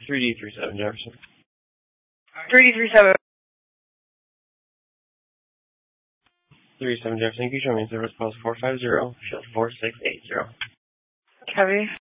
3D37 Jefferson. 3D37. 37 Jefferson, can you show me in service policy 450, shield 4680. Copy.